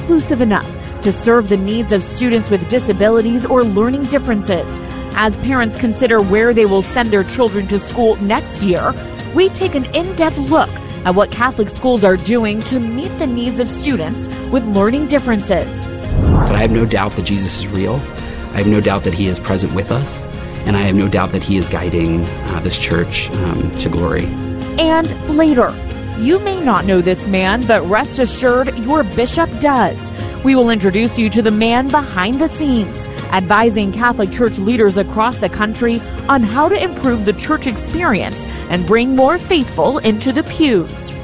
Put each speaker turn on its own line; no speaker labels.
inclusive enough to serve the needs of students with disabilities or learning differences. As parents consider where they will send their children to school next year, we take an in-depth look at what Catholic schools are doing to meet the needs of students with learning differences.
But I have no doubt that Jesus is real. I have no doubt that he is present with us. And I have no doubt that he is guiding this church to glory.
And later, you may not know this man, but rest assured your bishop does. We will introduce you to the man behind the scenes, advising Catholic Church leaders across the country on how to improve the church experience and bring more faithful into the pews.